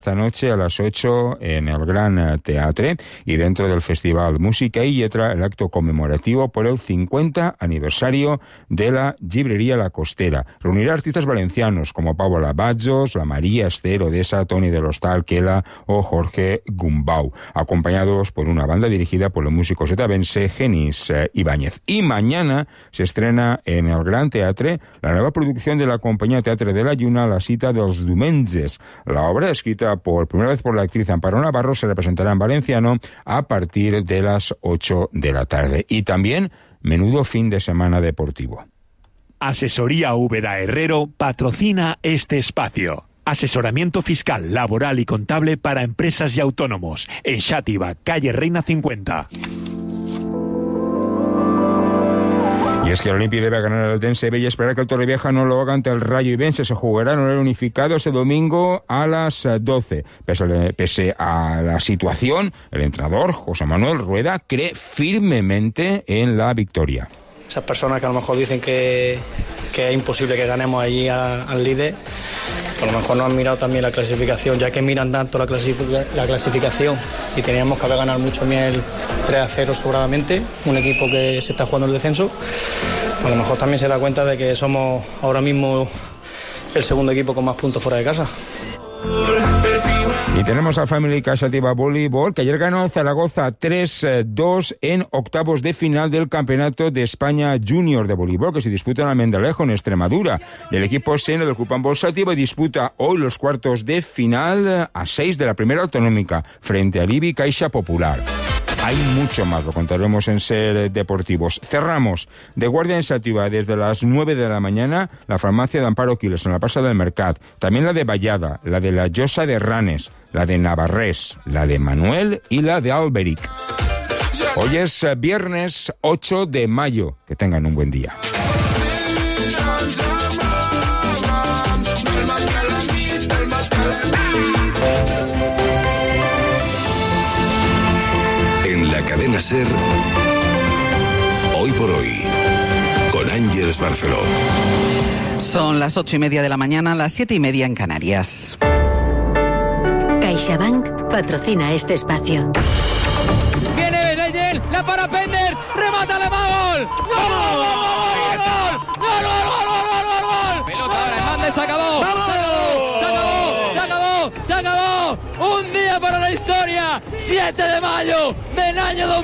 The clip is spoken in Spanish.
esta noche a las 8 en el Gran Teatre y dentro del Festival Música y Lletra el acto conmemorativo por el 50 aniversario de la Llibrería La Costera. Reunirá artistas valencianos como Paula Batjos, la María Esther Odessa, Toni del Hostal, Kela o Jorge Gumbau, acompañados por una banda dirigida por el músico setabense Genís Ibáñez. Y mañana se estrena en el Gran Teatre la nueva producción de la Compañía Teatre de la Lluna, La cita dels diumenges. La obra, escrita por primera vez por la actriz Amparo Navarro, se representará en valenciano a partir de las 8 de la tarde. Y también menudo fin de semana deportivo. Asesoría Úbeda Herrero patrocina este espacio. Asesoramiento fiscal, laboral y contable para empresas y autónomos. En Xàtiva, calle Reina 50. Y es que el Olympique debe ganar al Eldense y esperar que el Torrevieja no lo haga ante el Rayo Ibense. Se jugará en horario unificado ese domingo a las 12. Pese a la situación, el entrenador José Manuel Rueda cree firmemente en la victoria. Esas personas que a lo mejor dicen que es imposible que ganemos allí al líder, a lo mejor no han mirado también la clasificación, ya que miran tanto la clasificación y teníamos que haber ganado mucho miel 3-0 sobradamente, un equipo que se está jugando el descenso, a lo mejor también se da cuenta de que somos ahora mismo el segundo equipo con más puntos fuera de casa. Y tenemos a Family Xàtiva Voleibol, que ayer ganó Zaragoza 3-2 en octavos de final del Campeonato de España Junior de Voleibol, que se disputa en Almendralejo, en Extremadura. El equipo seno del Club Handbol Xàtiva disputa hoy los cuartos de final a 6 de la primera autonómica, frente al IBI Caixa Popular. Hay mucho más, lo contaremos en Ser Deportivos. Cerramos de guardia en Xàtiva desde las 9 de la mañana la farmacia de Amparo Quiles en la Plaza del Mercat, también la de Vallada, la de la Llosa de Ranes, la de Navarrés, la de Manuel y la de Alberic. Hoy es viernes 8 de mayo. Que tengan un buen día. La cadena SER, hoy por hoy, con Ángeles Barceló. Son las 8:30 de la mañana, las 7:30 en Canarias. CaixaBank patrocina este espacio. Viene Leyel, la para Penders, remata la gol. ¡Gol! Pelota ahora, Hernández, se acabó. Se acabó. Un día para la historia. 7 de mayo del año 2000.